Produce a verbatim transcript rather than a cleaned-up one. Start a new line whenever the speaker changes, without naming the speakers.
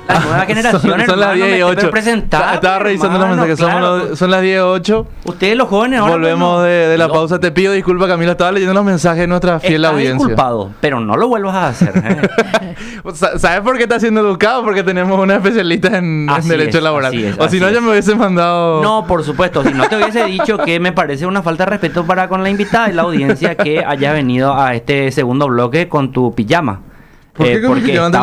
La nueva generación,
son, son las
hermano,
diez y
me estoy
ocho.
presentando,
Estaba revisando los
hermano,
mensajes. Somos
claro.
los- son las diez y ocho.
Ustedes los jóvenes ahora...
Volvemos
pues, no.
de, de la
Yo-
pausa. Te pido disculpa, Camilo. Estaba leyendo los mensajes de nuestra fiel
Estás
audiencia.
disculpado, pero no lo vuelvas a hacer. ¿eh?
Sa- ¿Sabes por qué está siendo educado? Porque tenemos una especialista en, en
Así
derecho
es,
laboral.
así es,
o si
así
no, ya
es.
me hubiese mandado.
No, por supuesto. Si no te hubiese dicho que me parece una falta de respeto para con la invitada y la audiencia que haya venido a este segundo bloque con tu pijama.
¿Por qué
Eh,
con mi
porque
pijama?
estaba